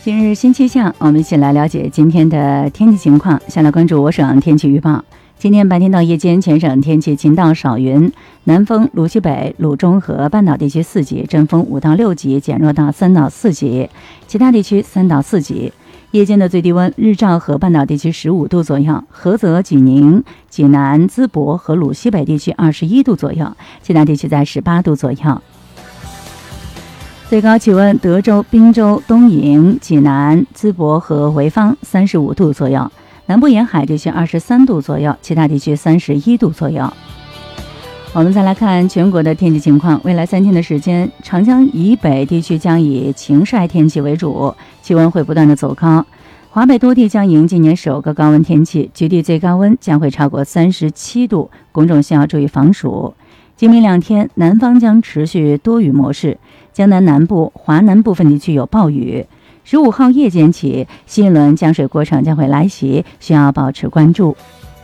今日新气象，我们一起来了解今天的天气情况。先来关注我省天气预报。今天白天到夜间，全省天气晴到少云，南风鲁西北、鲁中和半岛地区4级，阵风5到6级，减弱到3到4级，其他地区3到4级。夜间的最低温，日照和半岛地区15度左右，菏泽、济宁、济南、淄博和鲁西北地区21度左右，其他地区在18度左右。最高气温，德州、滨州、东营、济南、淄博和潍坊35度左右，南部沿海地区23度左右，其他地区31度左右。我们再来看全国的天气情况。未来3天的时间，长江以北地区将以晴晒天气为主，气温会不断的走高。华北多地将迎今年首个高温天气，局地最高温将会超过37度，公众需要注意防暑。今明2天，南方将持续多雨模式，江南南部、华南部分地区有暴雨。15号夜间起，新一轮江水过程将会来袭，需要保持关注。